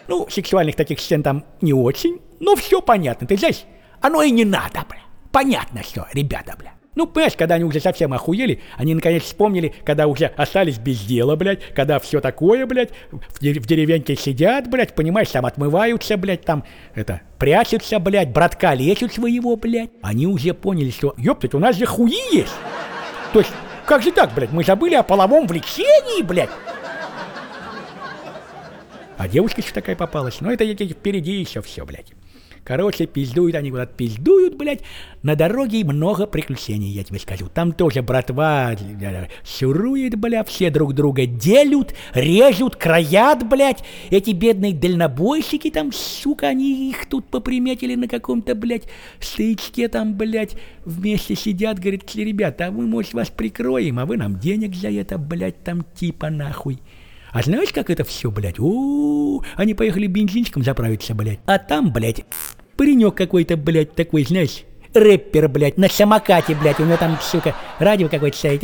Ну, сексуальных таких сцен там не очень, но все понятно, ты знаешь, оно и не надо, бля. Понятно все, ребята, бля. Ну, понимаешь, когда они уже совсем охуели, они наконец вспомнили, когда уже остались без дела, блядь, когда все такое, блядь, в деревеньке сидят, блядь, понимаешь, там отмываются, блядь, там, прячутся, блядь, братка лечат своего, блядь. Они уже поняли, что, ёптать, у нас же хуи есть. То есть, как же так, блядь, мы забыли о половом влечении, блядь. А девушка еще такая попалась, но это впереди еще все, блядь. Короче, пиздуют они куда-то, пиздуют, блядь. На дороге много приключений, я тебе скажу. Там тоже братва сюрует, бля, все друг друга делют, режут, краят, блядь. Эти бедные дальнобойщики там, сука, они их тут поприметили на каком-то, блядь, стоячке там, блядь, вместе сидят, говорят, ребята, а мы, может, вас прикроем, а вы нам денег за это, блядь, там типа нахуй. А знаешь, как это все, блядь? Они поехали бензинчиком заправиться, блядь. А там, блядь, паренек какой-то, блядь, такой, знаешь, рэпер, блядь, на самокате, блядь. У него там, сука, радио какое-то стоит.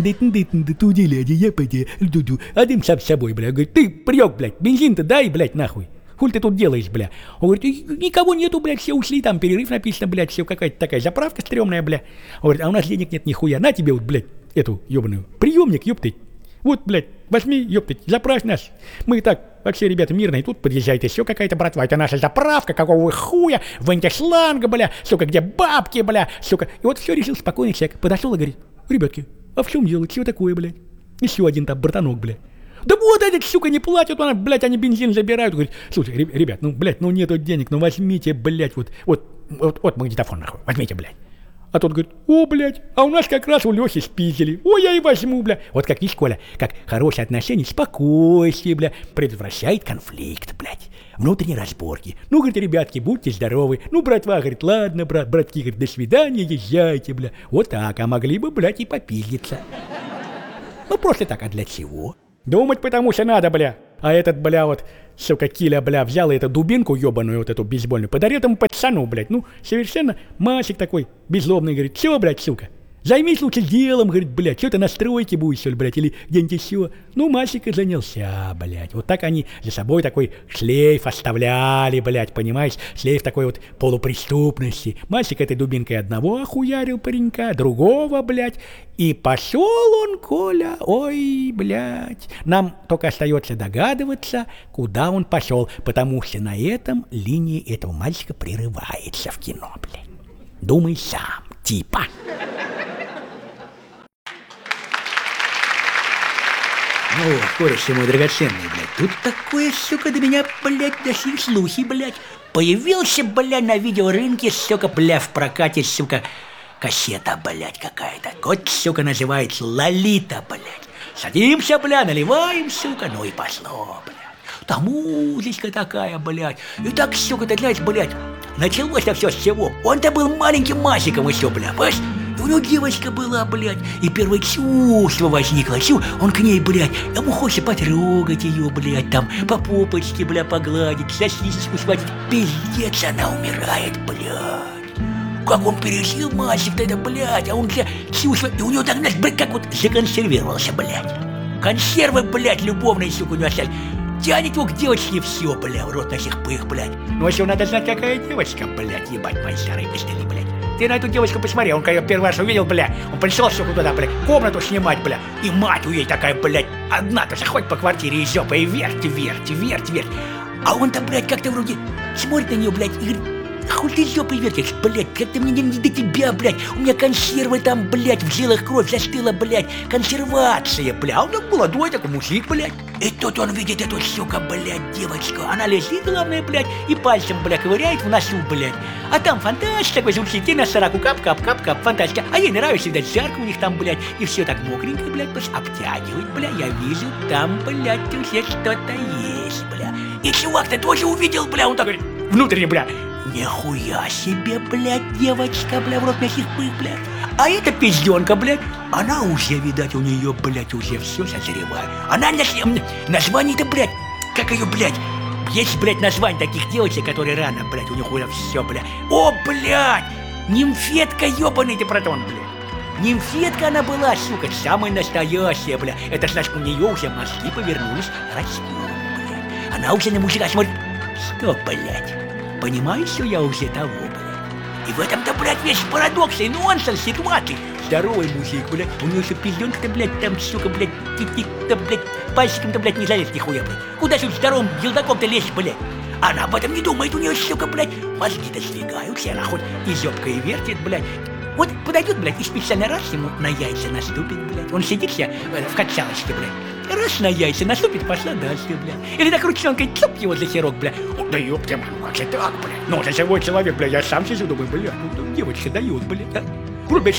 А дым сам с собой, блядь. Говорит, ты, паренек, блядь, бензин-то дай, блядь, нахуй. Хуль ты тут делаешь, бля? Он говорит, никого нету, блядь, все ушли, там перерыв написано, блядь, все какая-то такая заправка стрёмная, бля. Он говорит, а у нас денег нет нихуя, на тебе вот, блядь, эту ёбаную приемник, ёпты. Вот, блядь, возьми, ёптать, заправь нас. Мы и так, вообще, ребята, мирные, тут подъезжает еще какая-то братва. Это наша заправка, какого вы хуя, выньте шланга, бля, сука, где бабки, бля, сука. И вот все решил спокойный человек. Подошел и говорит, ребятки, а в чем дело, чего такое, блядь? Еще один там братанок, блядь. Да вот этот, сука, не платит, он, блядь, они бензин забирают. Говорит, слушай, ребят, ну, блядь, ну нету денег, ну возьмите, блядь, вот магнитофон, нахуй, возьмите, блядь. А тот говорит, о, блядь, а у нас как раз у Лехи спиздили. Ой, я и возьму, бля. Вот как видишь, Коля, как хорошие отношения, спокойствие, бля, предотвращает конфликт, блядь. Внутренние разборки. Ну, говорит, ребятки, будьте здоровы. Ну, братва, говорит, ладно, братки, говорит, до свидания, езжайте, бля. Вот так, а могли бы, блядь, и попиздиться. Ну, просто так, а для чего? Думать потому что надо, бля. А этот, бля, вот, сука, Киля, бля, взял эту дубинку ебаную, вот эту бейсбольную, подарил этому пацану, блядь. Ну, совершенно масик такой, беззлобный, говорит, все, блядь, сука, займись лучше делом, говорит, блядь, что ты на стройке будешь, что ли, блядь, или где-нибудь еще. Ну, масик и занялся, блядь. Вот так они за собой такой шлейф оставляли, блядь, понимаешь, шлейф такой вот полупреступности. Масик этой дубинкой одного охуярил паренька, другого, блядь, и пошел он, Коля, ой, блядь. Нам только остается догадываться, куда он пошел, потому что на этом линия этого мальчика прерывается в кино, блядь. Думай сам, типа. Ну, короче, мой драгоценный, блядь, тут такое, сука, до меня, блядь, дошли слухи, блядь. Появился, блядь, на видеорынке, сука, блядь, в прокате, сука, кассета, блядь, какая-то. Вот, сука, называется «Лолита», блядь. Садимся, блядь, наливаем, сука, ну и пошло, блядь. Там музычка такая, блядь. И так, сука, ты знаешь, блядь, началось-то все с чего. Он-то был маленьким мальчиком еще, блядь, понимаешь? И у него девочка была, блядь, и первое чувство возникло. Он к ней, блядь, ему хочется потрогать ее, блядь, там, по попочке, блядь, погладить, сосисочку схватить. Пиздец, она умирает, блядь. Как он пережил мальчик-то это, блядь, а он, блядь, чувство, и у него так, блядь, как вот законсервировался, блядь. Консервы, блядь, любовные, сука, у него остались. Тянет его к девочке, все, бля, в рот на сих пых, блядь. Ну, еще надо знать, какая девочка, блядь, ебать мои старые пизды, блядь. Ты на эту девочку посмотри, он когда ее первый раз увидел, бля, он пришел, сука, туда, блядь, комнату снимать, бля, и мать у ей такая, блядь, одна-то же ходит по квартире и жопа, и верть. А он-то, блядь, как-то вроде смотрит на нее, блядь, и говорит, хуй ты жопой вертишь, блядь, как-то мне не до тебя, блядь, у меня консервы там, блядь, в жилах кровь застыла, блядь, консервация, бля, а он молодой такой мужик, блядь. И тут он видит эту, сука, блядь, девочку, она лежит, главное, блядь, и пальцем, блядь, ковыряет в носу, блядь. А там фантастика такой звучит, ты на сараку кап-кап-кап-кап, фантастика. А ей нравится, видать, жарко у них там, блядь, и все так мокренько, блядь, обтягивает, блядь, я вижу, там, блядь, уже что-то есть, бля. И чувак-то тоже увидел, бля, он так говорит, внутренне, бля. Нихуя себе, блядь, девочка, бля, в рот мясных пых, блядь. А эта пизденка, блядь, она уже, видать, у нее, блядь, уже все созревает. Она название-то, блядь, как ее, блядь, есть, блядь, название таких девочек, которые рано, блядь, у них уже все, блядь. О, блядь, нимфетка, ебаный ты протон, блядь. Нимфетка она была, сука, самая настоящая, блядь. Это значит, у нее уже мозги повернулись, растут, блядь. Она уже на мужика смотрит. Что, блядь, понимаешь, что я уже того, блядь? И в этом-то, блядь, весь парадокс и нонсенс ситуации. Здоровый мужик, блядь, у него еще пизденка-то, блядь, там, сука, блядь, тик-тик-то, блядь, пальчиком-то, блядь, не залез нихуя, блядь. Куда же здоровым елдаком-то лезть, блядь? Она об этом не думает, у нее, сука, блядь, мозги-то сдвигаются, она хоть и зёбкой вертит, блядь. Вот подойдет, блядь, и специально раз ему на яйца наступит, блядь. Он сидит себе в качалочке, блядь. Раз на яйца наступит, пошла дальше, блядь. Или так ручонкой цоп его за херок, блядь. Да ёпта, ну как же так, блядь? Ну, за живой человек, блядь, я сам сижу, думаю, блядь, ну девочка дает, блядь, а? Блядь,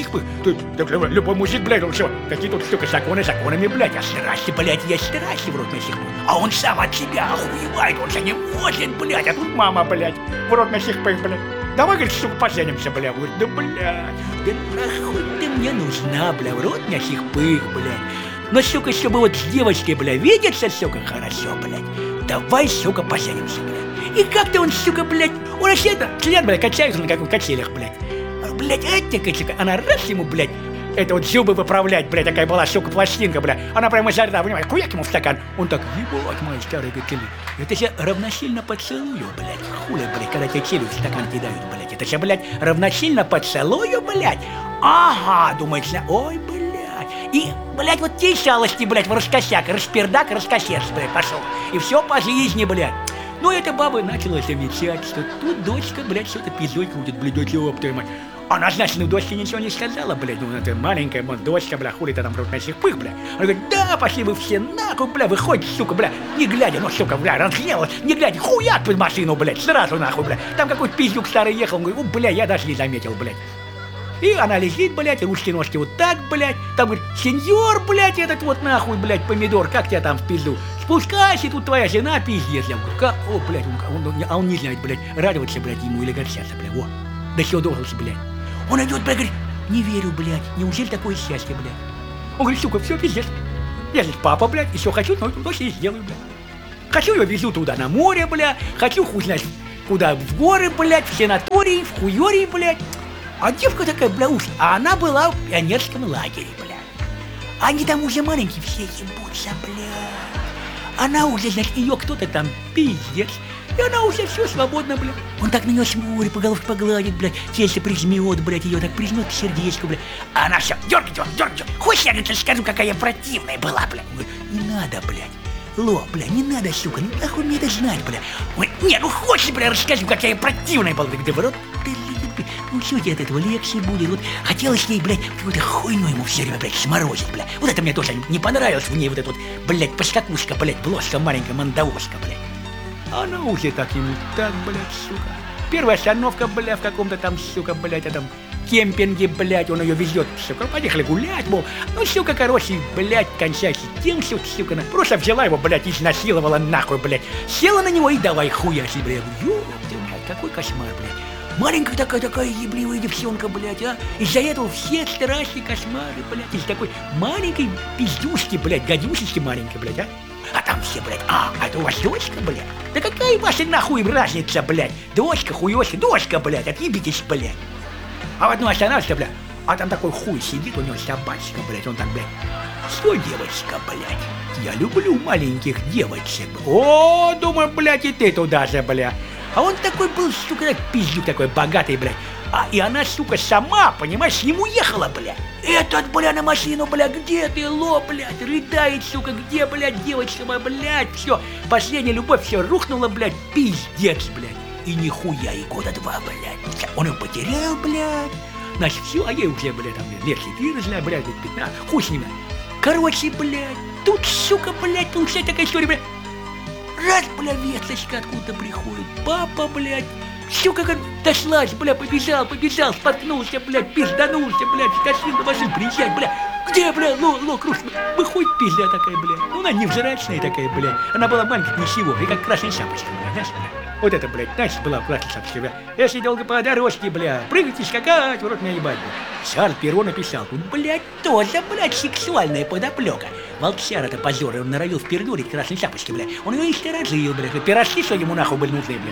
любой мужик, блядь, он что, какие тут, сука, законами, блядь, а страсти, блядь, есть страсти в рот на сих пых. А он сам от себя охуевает, он же не может, блядь, а тут мама, блядь, в рот на сих пых, блядь. Давай, говорит, сука, поженимся, бля. Говорит, да, блядь, да нахуй ты мне нужна, бля, в рот на сих пых, блядь. Но, сука, чтобы вот с девочкой, бля, видеться, сука, хорошо, блядь. Давай, сука, поженимся, бля. И как-то он, сука, блядь, он вообще это, член, бля, качается на каких качелях, блядь. Блядь, сука, она раз ему, блядь, это вот зубы выправлять, блядь, такая была, сука, пластинка, бля. Она прямо изо рта, понимаешь, куяк ему в стакан. Он так, ебать, мои старые качели. Это же равносильно поцелую, блядь. Хули, блядь, когда тебе челюсть в стакан кидают, блядь. Это же, блядь, равносильно поцелую, блядь. Ага, думается, ой, блядь. И, блядь, вот те шалости, блядь, в раскосяк, распердак, раскосец, блядь, пошел. И все по жизни, блядь. Ну, эта баба начала замечать, что тут дочка, блядь, что-то пиздой крутит, блядь, дочь, ёптая мать. Она, значит, ну, дочке ничего не сказала, блядь, ну, это маленькая, дочка, бля, хули-то там в сих пых, бля. Она говорит, да, пошли вы все нахуй, бля, выходите, сука, бля, не глядя, ну, сука, бля, разгневалась, не глядя, хуяк под машину, блядь, сразу нахуй, бля. Там какой-то пиздюк старый ехал, он говорит, бля, я даже не заметил, блядь. И она лежит, блядь, ручки-ножки вот так, блядь, там, говорит, сеньор, блядь, этот вот нахуй, блядь, помидор, как тебя там в пизду? Спускайся, тут твоя жена, пиздец, я говорю, как, о, блядь, он не знает, блядь, радоваться, блядь, ему или горчаться, блядь, во, до чего должен, блядь. Он идет, блядь, говорит, не верю, блядь, неужели такое счастье, блядь? Он говорит, сука, все, пиздец. Я здесь папа, блядь, еще хочу, но точно и сделаю, блядь. Хочу ее везу туда на море, блядь, хочу хуй знать куда, в горы, блядь, в санатории, в хуёрии, блядь. А девка такая, бля, уж, а она была в пионерском лагере, блядь. Они там уже маленькие все ебутся, блядь. Она уже, значит, ее кто-то там пиздец. И она уже все свободна, блядь. Он так на нее смотрит, по головке погладит, блядь, тельце прижмет, блядь, ее так прижмет к сердечку, блядь. А она все, дергает. Хочешь, я, говорит, скажу, какая я противная была, блядь. Он говорит, не надо, блядь. Ло, блядь, не надо, сука, ну нахуй мне это знать, блядь. Он говорит, нет, ну хочешь, блядь, расскажу, какая я противная была. Да в рот, ну что тебе от этого легче будет? Вот хотелось ей, блядь, какую-то хуйню ему все время, блядь, сморозить, блядь. Вот это мне тоже не понравилось в ней, вот эта вот, блядь, поскакушка, блядь, бложка маленькая, мандавошка, блядь. Она уже так ему, так, блядь, сука. Первая остановка, блядь, в каком-то там, сука, блядь, этом кемпинге, блядь, он ее везет, сука, поехали гулять, мол. Ну, сука, короче, блядь, кончайся тем, сука, она просто взяла его, блядь, изнасиловала нахуй, блядь. Села на него и давай хуяси, блядь. Ёпты, блядь, какой кошмар, блядь. Маленькая такая ебливая девчонка, блядь, а? Из-за этого все страсти, кошмары, блядь, из такой маленькой пиздюшки, блядь, гадюшечки маленькой, блядь, а? А там все, блядь, это у вас дочка, блядь? Да какая ваша нахуй разница, блядь? Дочка, хуёшка, дочка, блядь, отъебитесь, блядь. А в одну останавливайся, блядь, а там такой хуй сидит, у него собачка, блядь, он так, блядь, что, девочка, блядь, я люблю маленьких девочек. О, думаю, блядь, и ты туда же, блядь. А он такой был, сука, пиздюк такой богатый, блядь. И она, сука, сама, понимаешь, с ним уехала, блядь. Этот, бля, на машину, бля, где ты, ло, блядь, рыдает, сука, где, блядь, девочка моя, блядь, все, последняя любовь, все рухнула, блядь, пиздец, блядь. И нихуя, и года 2, блядь. Он ее потерял, блядь. Значит, все, а ей уже, блядь, там, лет 14, блядь, 15, хуй с ними. Короче, блядь, тут, сука, блядь, получается такая история, блядь. Раз, бля, весточка откуда приходит, папа, блядь, сука, как дошлась, бля, побежал, споткнулся, блядь, пизданулся, блядь, скосил на машину, приезжать, бля, где, бля, ло, круш, выходит пизда такая, бля, ну она невзрачная такая, бля, она была маленькая, ничего, и как красная шапочка, бля, знаешь, бля. Вот это, блядь, значит, была красная шапочка, бля. Если долго по дорожке, бля, прыгать и скакать, в рот меня ебать, бля. Шарль Перро написал, тут, блядь, тоже, блядь, сексуальная подоплека. Волчара-то позор, он норовил впердурить красной шапочки, бля. Он ее и сторожил, бля. Пирожки, что ему нахуй были нужны, бля.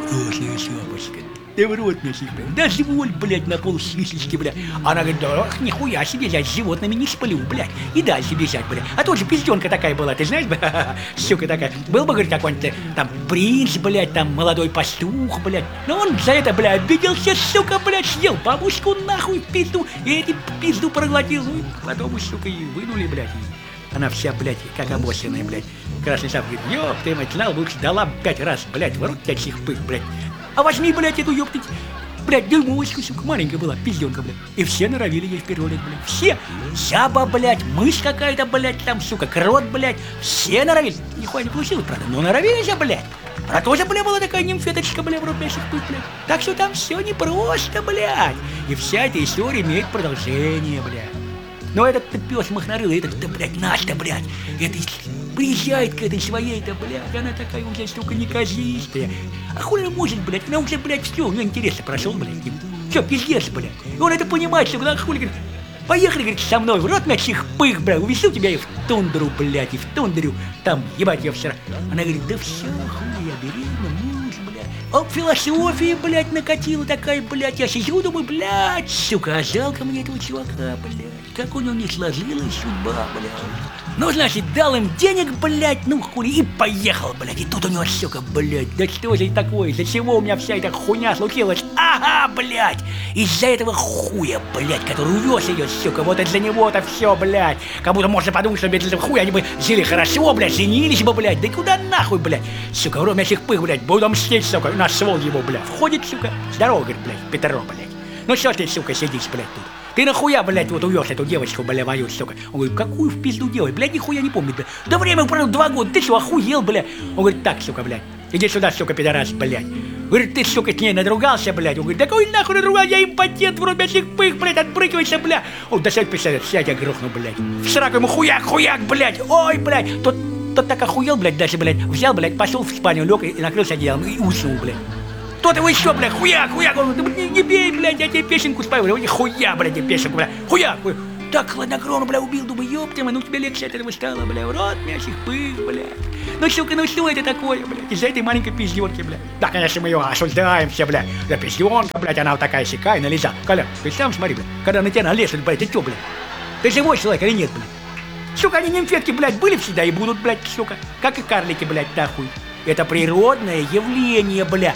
Красная шапочка. Да в рот носить, блядь. Дозволь, блядь, на полсвисточки, блядь. Она говорит, да, ох, нихуя себе, я с животными не сплю, блядь. И дальше бежать, блядь. А тоже пизденка такая была, ты знаешь, блядь, сука такая. Был бы, говорит, какой-нибудь там принц, блядь, там молодой пастух, блядь. Но он за это, блядь, обиделся, сука, блядь, съел бабушку нахуй в пизду. И эти пизду проглотил. Ну, и потом, сука, и вынули, блядь. Она вся, блядь, как обоссанная, блядь. Красный шап говорит, ёб ты, мать, знал, лучше дала 5 раз, блядь, в рот тебя чихпых, блядь. А возьми, блядь, эту ёптыть, блядь, дюймовочку, сука, маленькая была, пизденка, блядь. И все норовили ей в первый лет, блядь, все. Жаба, блядь, мышь какая-то, блядь, там, сука, крот, блядь, все норовили. Нихуя не получилось, правда, но норовили же, блядь. Она тоже, блядь, была такая нимфеточка, блядь, в рот меня чихпых, блядь. Так что там все непросто, блядь. И вся эта история имеет продолжение, блядь. Но этот-то пес махнорылый, этот-то, блядь, наш-то, блядь, это приезжает к этой своей-то, блядь, она такая уже, сука, неказистая. А хули она может, блядь, она уже, блядь, все, у нее интересно прошел, блядь, все, пиздец, блядь. И он это понимает, что, она хули, говорит, поехали, говорит, со мной в рот на чихпых, блядь, увезу тебя и в тундру, блядь, и в тундру, там, ебать, я вчера. Она говорит, да все, хули, я беременна, муж, блядь. А философия, блядь, накатила такая, блядь, я сижу, думаю, блядь, сука, а жалко мне этого чувака, блядь. Как у него не сложилась судьба, блядь. Ну, значит, дал им денег, блядь, ну хули, и поехал, блядь. И тут у него, сука, блядь, да что же такое, из-за чего у меня вся эта хуйня случилась? Ага, блядь, из-за этого хуя, блядь, который увез ее, сука, вот из-за него-то все, блядь. Как будто можно подумать, что без этого хуя они бы жили хорошо, блядь, женились бы, блядь. Да куда нахуй, блядь, сука, вроде этих пых, блядь, буду мстить, сука, нашел его, блядь. Входит, сука, здорово, говорит, блядь, Петро, блядь. Ну что ты, сука, сидишь, блядь, тут? Ты нахуя, блядь, вот увез эту девочку, блядь, мою, сука? Он говорит, какую в пизду делать? Блядь, нихуя не помнит, блядь. Да время прошло 2 года, ты что, охуел, блядь? Он говорит, так, сука, блядь, иди сюда, сука, пидорас, блядь. Говорит, ты, сука, с ней надругался, блядь. Он говорит, да какой нахуй надругался, я импотент, вроде этих пых, блядь, отбрыкивайся, блядь. Он да сядь, писает, сядь, я грохну, блядь. В сраку ему хуяк, блядь, ой, блядь. Тот так охуел, блядь, дальше, блядь, взял, блядь, пошел в спальню, лег и накрылся одеялом и уснул, блядь. Тот его еще, блядь, хуяк, он говорит, не бей, блядь, я тебе песенку спою, говорю, хуя, блядь, тебе песенку, блядь, хуяк. Так хладнокровно, бля, убил, думаю, ёпта, ну тебе легче от этого стало, бля, в рот мясих пых, блядь. Ну, сука, ну что это такое, блядь, из-за этой маленькой пиздёнки, блядь. Да, конечно, мы ее осуждаем все, блядь. Да, пиздёнка, блядь, она вот такая сякая, налеза. Коля, ты сам смотри, блядь, когда на тебя налезут, блядь, ты чё, блядь? Ты живой человек или нет, блядь? Сука, они нимфетки, блядь, были всегда и будут, блядь, сука. Как и карлики, блядь, нахуй. Это природное явление, блядь.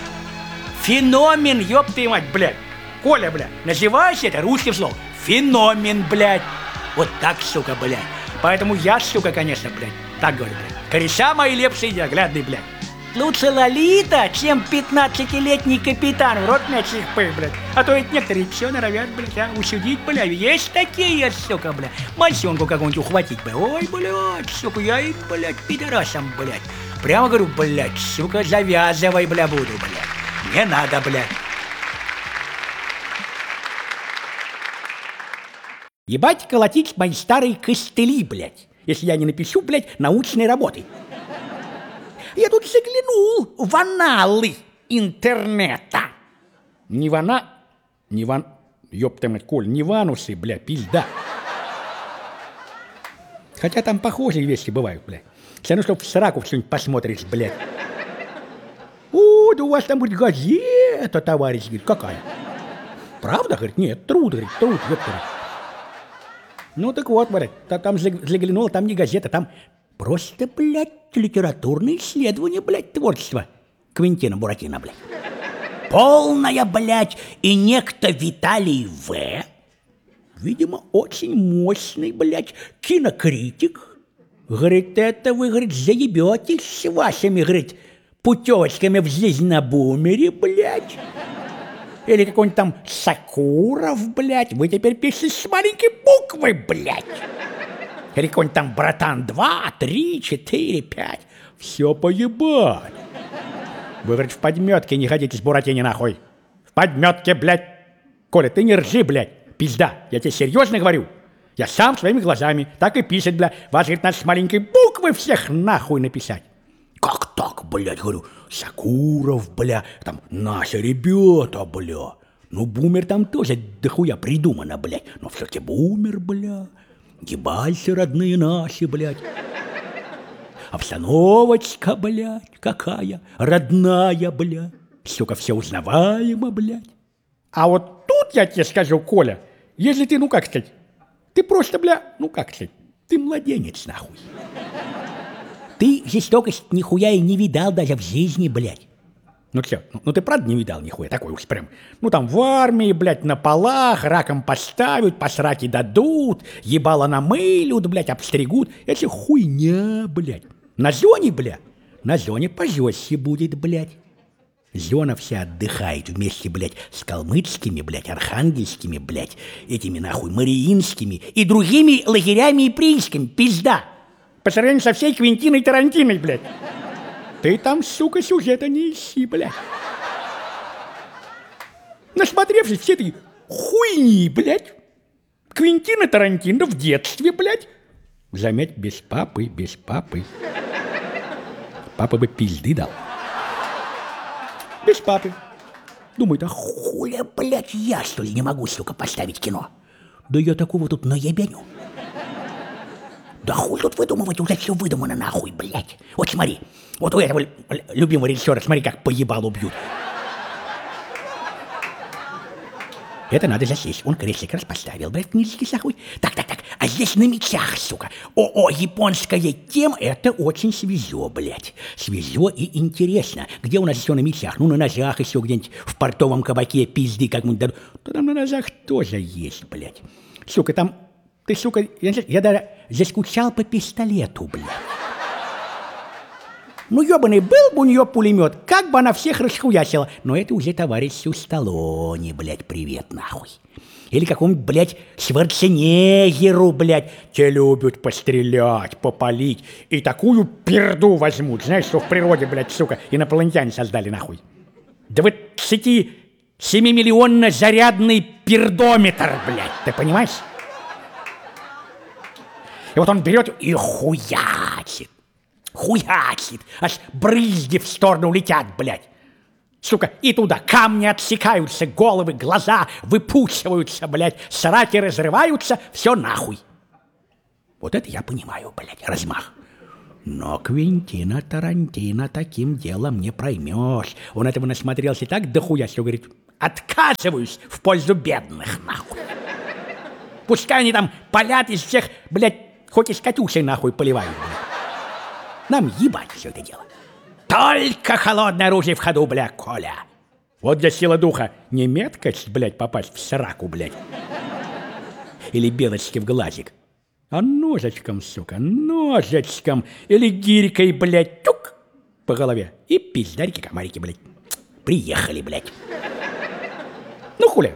Феномен, ёб ты мать, блядь. Коля, блядь, называйся это русским словом. Феномен, блядь. Вот так, сука, блядь. Поэтому я, сука, конечно, блядь, так говорю, блядь. Кореша мои лепшие неоглядные, блядь. Лучше Лолита, чем 15-летний капитан. В рот мячих пых, блядь. А то ведь некоторые все норовят, блядь, а усудить, блядь. Есть такие, сука, блядь. Мальчонку какую-нибудь ухватить, блядь. Ой, блядь, сука, я им, блядь, пидорасом, блядь. Прямо говорю, блядь, сука, завязывай, блядь, буду, блядь. Не надо, блядь. Ебать колотить мои старые костыли, блядь, если я не напишу, блядь, научной работы. Я тут заглянул в аналы интернета. Ёпта мать, Коль, не ванусы, блядь, пизда. Хотя там похожие вещи бывают, блядь. Все равно, что в сраку что-нибудь посмотришь, блядь. О, да у вас там, говорит, газета, товарищ, говорит, какая? Правда, говорит, нет, труд, ёпта. Ну так вот, блядь, там заглянул, там не газета, там просто, блядь, литературное исследование, блядь, творчества Квентина Буратино, блядь. Полная, блядь, и некто Виталий В., видимо, очень мощный, блядь, кинокритик. Говорит, это вы, говорит, заебетесь с вашими, говорит, путевочками в жизнь на бумере, блядь. Или какой-нибудь там Сакуров, блядь, вы теперь пишете с маленькой буквы, блядь. Или какой-нибудь там Братан 2, 3, 4, 5. Все поебать. Вы, говорит, в подметке не ходите с Буратино, нахуй. В подметке, блядь. Коля, ты не ржи, блядь, пизда. Я тебе серьезно говорю. Я сам своими глазами так и пишет, блядь. Вас, говорит, надо с маленькой буквы всех нахуй написать. Как так, блядь, говорю, Сакуров, бля, там наши ребята, бля. Ну, бумер там тоже дохуя придумано, блядь. Но все-таки бумер, бля. Ебальцы родные наши, блядь. Обстановочка, блядь, какая родная, бля. Сука, все узнаваемо, блядь. А вот тут я тебе скажу, Коля, если ты, ну как сказать, ты просто, бля, ну как сказать, ты младенец, нахуй. Ты жестокость нихуя и не видал даже в жизни, блядь. Ну что, ну ты правда не видал нихуя, такой уж прям, ну там в армии, блядь, на полах, раком поставят, по сраке дадут, ебало намылют, блядь, обстригут. Это хуйня, блядь. На зоне, бля, на зоне пожестче будет, блядь. Зона вся отдыхает вместе, блядь, с калмыцкими, блядь, архангельскими, блядь, этими нахуй мариинскими и другими лагерями и приисками, пизда. По сравнению со всей Квентиной Тарантиной, блядь. Ты там, сука, сюжета не ищи, блядь. Насмотревшись все этой хуйни, блядь. Квентина Тарантино в детстве, блядь. Заметь, без папы, без папы. Папа бы пизды дал. Без папы. Думает, а хуля, блядь, я, что ли, не могу, сука, поставить кино? Да я такого тут наебеню. Да хуй тут выдумывать, уже все выдумано нахуй, блядь. Вот смотри, вот у этого любимого режиссера, смотри, как поебал убьют. Это надо засесть. Он крестик раз поставил, блядь, книжечки нахуй. Так, а здесь на мечах, сука. Японская тема, это очень свежо, блядь. Свежо и интересно. Где у нас все на мечах? Ну, на ножах еще где-нибудь в портовом кабаке пизды как-нибудь дадут. То там на ножах тоже есть, блядь. Сука, там... Ты, сука, я даже заскучал по пистолету, блядь. Ну, ебаный, был бы у нее пулемет, как бы она всех расхуячила. Но это уже товарищу Сталлоне, блядь, привет нахуй. Или какому-нибудь, блядь, Шварценеггеру, блядь. Те любят пострелять, попалить. И такую перду возьмут. Знаешь, что в природе, блядь, сука, инопланетяне создали нахуй? 27-миллионно-зарядный пердометр, блядь, ты понимаешь? И вот он берет и хуячит. Хуячит. Аж брызги в сторону летят, блядь. Сука, и туда камни отсекаются, головы, глаза выпучиваются, блядь. Сраки разрываются, все нахуй. Вот это я понимаю, блядь, размах. Но Квентина Тарантино таким делом не проймешь. Он этого насмотрелся так дохуя, что говорит, отказываюсь в пользу бедных, нахуй. Пускай они там палят из всех, блядь, хоть из Катюши нахуй поливают, блядь. Нам ебать все это дело. Только холодное оружие в ходу, бля, Коля. Вот где сила духа. Не меткость, блядь, попасть в сраку, блядь. Или белочки в глазик. А ножичком, сука, ножичком. Или гирькой, блядь, тюк по голове. И пиздарики-комарики, блядь. Приехали, блядь. Ну, хули.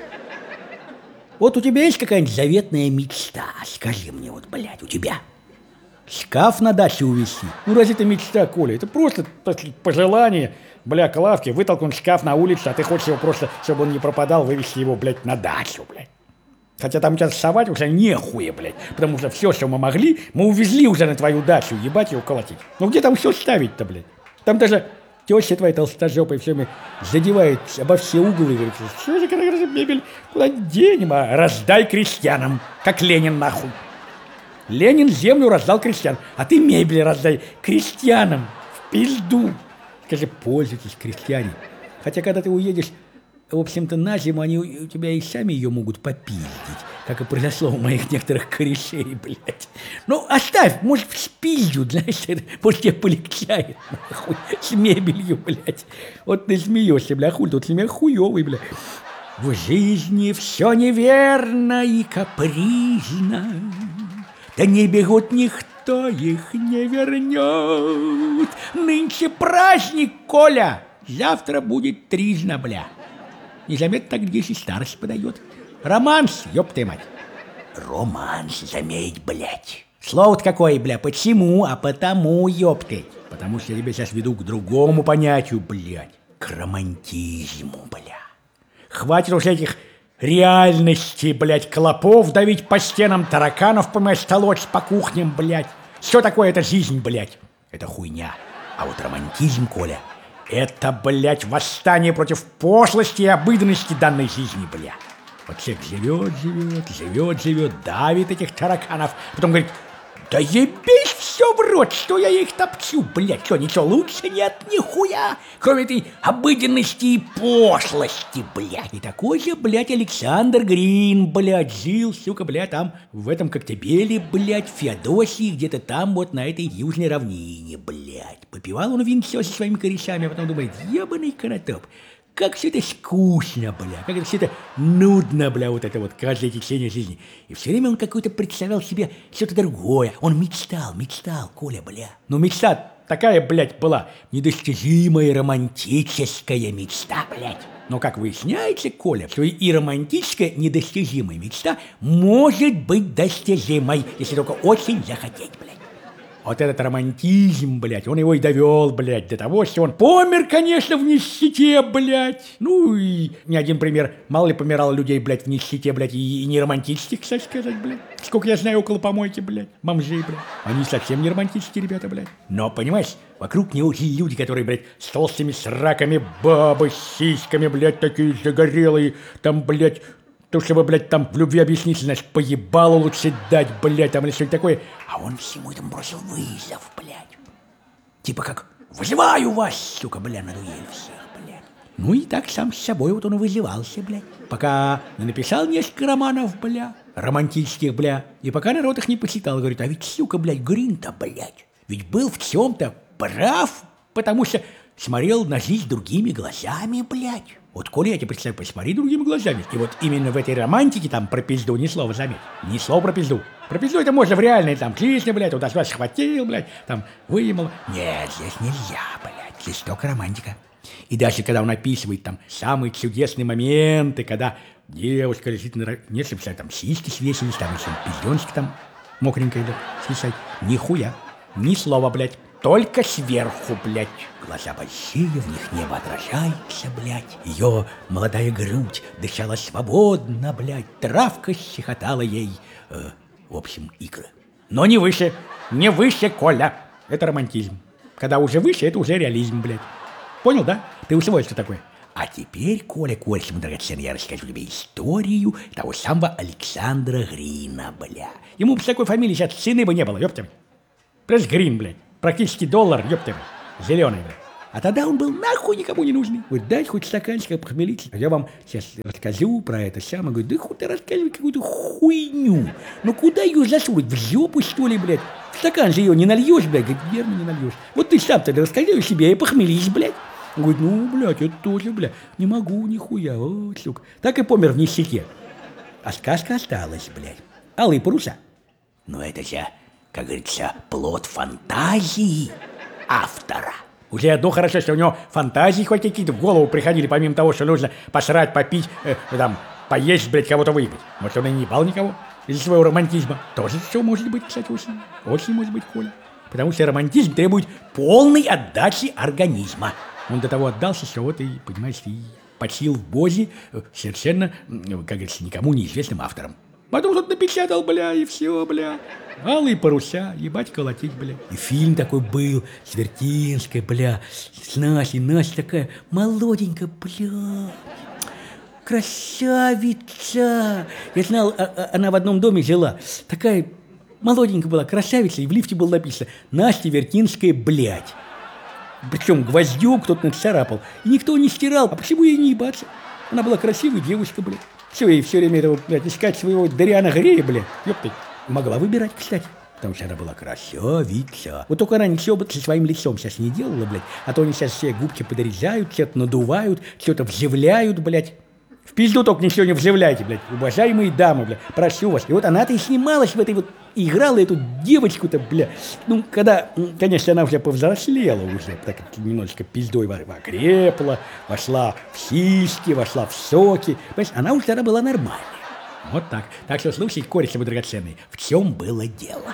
Вот у тебя есть какая-нибудь заветная мечта? Скажи мне, вот, блядь, у тебя... Шкаф на даче увезти. Ну, разве это мечта, Коля? Это просто пожелание, бля, к лавке, вытолкнуть шкаф на улицу, а ты хочешь его просто, чтобы он не пропадал, вывести его, блядь, на дачу, блядь. Хотя там сейчас совать уже нехуя, блядь. Потому что все, что мы могли, мы увезли уже на твою дачу, ебать его колотить. Ну, где там все ставить-то, блядь? Там даже теща твоя толстожопая все время задевает обо все углы и говорит, что же, когда мебель, куда денем, а раздай крестьянам, как Ленин, нахуй. Ленин землю раздал крестьянам, а ты мебель раздай крестьянам в пизду. Скажи, пользуйтесь, крестьяне. Хотя, когда ты уедешь, в общем-то, на зиму, они у тебя и сами ее могут попиздить, как и произошло у моих некоторых корешей, блядь. Ну, оставь, может, спиздят, знаешь, может, тебе полегчает, нахуй, с мебелью, блядь. Вот ты смеешься, бля, хуй, тут смех хуёвый, бля. В жизни все неверно и капризно. Да не бегут, никто их не вернет. Нынче праздник, Коля, завтра будет тризна, бля. Незаметно так здесь и старость подает. Романс, ёб ты мать. Романс, заметь, блядь. Слово-то какое, бля, почему? А потому, ёб ты. Потому что я тебя сейчас веду к другому понятию, блядь. К романтизму, бля. Хватит уже этих... реальности, блядь, клопов давить по стенам, тараканов, понимаешь, толочь по кухням, блядь. Что такое эта жизнь, блядь? Это хуйня. А вот романтизм, Коля, это, блядь, восстание против пошлости и обыденности данной жизни, блядь. Вот человек живет, давит этих тараканов, потом говорит, Да ебись все в рот, что я их топчу, блядь, что, ничего лучше нет, нихуя, кроме этой обыденности и пошлости, блядь. И такой же, блядь, Александр Грин, блядь, жил, сука, блядь, там, в этом Коктебеле, блядь, в Феодосии, где-то там, вот на этой южной равнине, блядь. Попивал он винцо со своими корешами, а потом думает, ебаный конотоп. Как все это скучно, бля, как это все это нудно, бля, вот это вот каждое течение жизни. И все время он какой-то представлял себе что-то другое. Он мечтал, Коля, бля. Но мечта такая, блядь, была недостижимая романтическая мечта, блядь. Но как выясняется, Коля, что и романтическая недостижимая мечта может быть достижимой, если только очень захотеть, блядь. Вот этот романтизм, блядь, он его и довел, блядь, до того, что он помер, конечно, в нищете, блядь. Ну и ни один пример. Мало ли помирало людей, блядь, в нищете, блядь, и не романтических, кстати сказать, блядь. Сколько я знаю около помойки, блядь, бомжей, блядь. Они совсем не романтические ребята, блядь. Но, понимаешь, вокруг него люди, которые, блядь, с толстыми сраками, бабы с сиськами, блядь, такие загорелые, там, блядь, то, чтобы, блядь, там в любви объяснить, значит, поебалу лучше дать, блядь, там или что-то такое. А он всему этому бросил вызов, блядь. Типа как, вызываю вас, сука, бля, на дуэль всех, блядь. Ну и так сам с собой вот он и вызывался, блядь. Пока не написал несколько романов, бля, романтических, бля. И пока народ их не почитал, говорит, а ведь, сука, блядь, Грин-то, блядь, ведь был в чем-то прав, потому что смотрел на жизнь другими глазами, блядь. Вот, Коля, я тебе представляю, посмотри другими глазами. И вот именно в этой романтике там про пизду ни слова, заметь. Ни слова про пизду. Про пизду это можно в реальной, там, жизни, блядь, вот вас схватил, блядь, там, выемал. Нет, здесь нельзя, блядь, здесь только романтика. И даже когда он описывает там самые чудесные моменты, когда девушка лежит на... Нет, чтобы там сиськи свесились, там, если пизденчик там мокренькой, блядь, свисать. Нихуя, ни слова, блядь. Только сверху, блядь. Глаза большие, в них небо отражается, блядь. Ее молодая грудь дышала свободно, блядь. Травка щекотала ей, в общем, икры. Но не выше, Коля. Это романтизм. Когда уже выше, это уже реализм, блядь. Понял, да? Ты усвоил, что такое? А теперь, Коля, мой драгоценный, я расскажу тебе историю того самого Александра Грина, бля. Ему бы с такой фамилией сейчас цены бы не было, ёпта. Просто Грин, блядь. Практически доллар, ёпта, зеленый, блядь. А тогда он был нахуй никому не нужный. Говорит, дайте хоть стаканчик похмелиться. Я вам сейчас расскажу про это самое. Говорит, да хоть ты рассказывай какую-то хуйню. Ну куда ее засунуть? В жопу, что ли, блядь? В стакан же ее не нальешь, блядь. Говорит, верно, не нальешь. Вот ты сам тогда расскажи себе и похмелись, блядь. Он говорит, ну, блядь, это тоже, блядь. Не могу, нихуя, о, сука. Так и помер в нищете. А сказка осталась, блядь. Алые паруса. Ну это же, как говорится, плод фантазии автора. Уже одно хорошо, что у него фантазии хоть какие-то в голову приходили, помимо того, что нужно посрать, попить, там, поесть, блядь, кого-то выебать. Может, он и не ебал никого из-за своего романтизма. Тоже все может быть, кстати, очень может быть, Коля. Потому что романтизм требует полной отдачи организма. Он до того отдался, что вот и, понимаешь, и почил в бозе совершенно, как говорится, никому неизвестным автором. Потом тут напечатал, бля, и все, бля. Алые паруса, ебать колотить, бля. И фильм такой был с Вертинской, бля, с Настей. Настя такая молоденькая, бля. Красавица. Я знал, она в одном доме жила. Такая молоденькая была, красавица. И в лифте было написано «Настя Вертинская, блядь». Причем гвоздем кто-то нацарапал. И никто не стирал. А почему ей не ебаться? Она была красивая девушка, блядь. Все, и все время этого, блядь, искать своего Дариана Грея, блядь. Ёпта. Могла выбирать, кстати. Потому что она была красавица. Вот только она ничего бы со своим лицом сейчас не делала, блядь. А то они сейчас все губки подрезают, что-то надувают, что-то вживляют, блядь. В пизду только ничего не вживляйте, блядь. Уважаемые дамы, блядь. Прошу вас. И вот она-то и снималась в этой вот... Играла эту девочку-то, бля. Ну, когда, конечно, она уже повзрослела уже, так немножечко пиздой окрепла, вошла в сиськи, вошла в соки. Понимаешь, она уже тогда была нормальная. Вот так. Так что, слушай, кореш мой драгоценный, в чем было дело?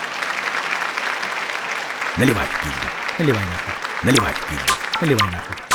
Наливай в пизду. Наливай нахуй. Наливай в пизду. Наливай нахуй.